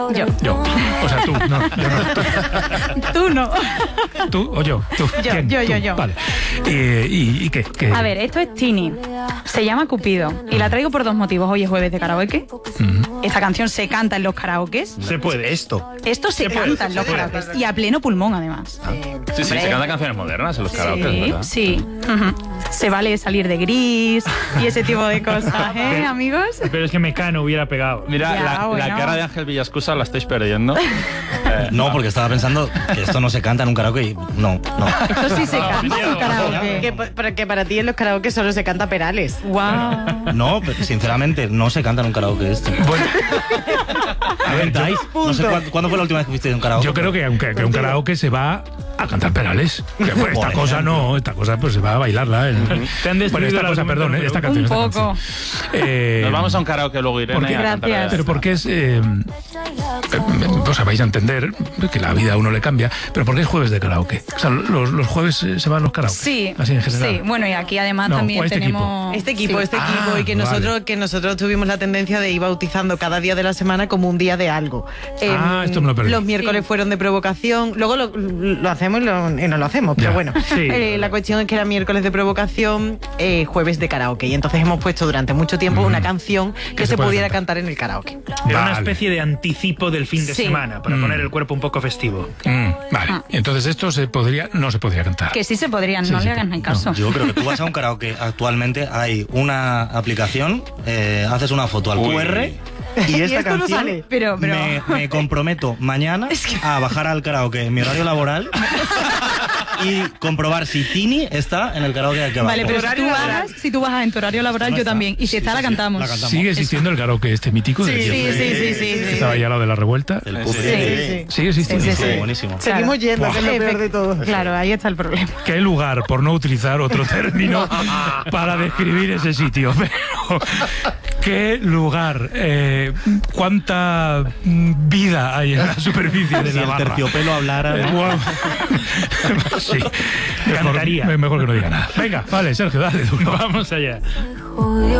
Yo. O sea, tú, no, yo no. Tú no. ¿Tú o yo? ¿Tú? Yo, ¿Quién? yo, Tú. yo, yo. Vale. ¿Y qué? A ver, esto es Tini. Se llama Cupido. Y la traigo por dos motivos. Hoy es jueves de karaoke. Esta canción se canta en los karaokes. Se puede esto. Esto se canta en los karaokes. Y a pleno pulmón, además. Sí, se cantan canciones modernas en los karaoke, Sí, ¿verdad? sí. Se vale salir de gris y ese tipo de cosas, ¿eh, amigos? Pero es que Mecano hubiera pegado. Mira, Ya, la bueno. cara de Ángel Villascusa la estáis perdiendo. No, porque estaba pensando que esto no se canta en un karaoke y no. Esto sí se canta en un karaoke. Que para ti en los karaoke solo se canta Perales. Wow. No, pero sinceramente, no se canta en un karaoke esto. Bueno, A ver, no sé cuándo fue la última vez que fuiste en un karaoke. yo creo que aunque un karaoke se va a cantar Perales. Que, bueno, esta Por cosa ejemplo. no, esta cosa pues se va a bailarla. Te han destruido Bueno, esta el cosa, argumento perdón, número esta uno. canción. Un esta poco. canción. Nos vamos a un karaoke luego, Irene. ¿Por qué? a cantar Gracias. Pero porque es... o sea, vais a entender que la vida a uno le cambia, pero ¿por qué es jueves de karaoke? O sea, los jueves se van los karaoke. Sí, Así en general. sí. Bueno, y aquí además No, también o este tenemos... Este equipo, Sí. y que vale. nosotros tuvimos la tendencia de ir bautizando cada día de la semana como un día de algo. Esto me lo perdí. Los miércoles Sí. fueron de provocación, luego lo hacemos y no lo hacemos, pero Ya. bueno. Sí. La cuestión es que era miércoles de provocación, jueves de karaoke. Y entonces hemos puesto durante mucho tiempo una canción que se se puede pudiera cantar. cantar en el karaoke. Era una Vale. especie de anticipo del fin de Sí. semana, para poner el cuerpo un poco festivo. Vale, entonces esto no se podría cantar. Que sí se podrían, Sí, no sí, le hagan ni caso. Yo creo que tú vas a un karaoke actualmente, hay una aplicación, haces una foto al Uy. QR y Y esta esto no canción sale. Pero- me comprometo mañana a bajar al karaoke en mi horario laboral y comprobar si Tini está en el karaoke al que Vale, bajo. pero si tú bajas en tu horario laboral, No yo está. también. Y si está, la cantamos. la cantamos. ¿Sigue existiendo el karaoke este mítico? Sí, sí. Estaba ya lo de la revuelta. El Sí, Cupri. sí. Sigue existiendo. Sí, sí, sí. Buenísimo. Seguimos yendo, que es lo peor de todo. Claro, ahí está el problema. ¿Qué lugar, por no utilizar otro término, para describir ese sitio? Pero, ¿qué lugar? ¿Cuánta vida hay en la superficie de Si la el barra? terciopelo hablara, ¿no? Bueno, sí. Cantaría. Mejor que no diga nada. Venga, vale, Sergio, dale. Tú, no. Vamos allá. Jodió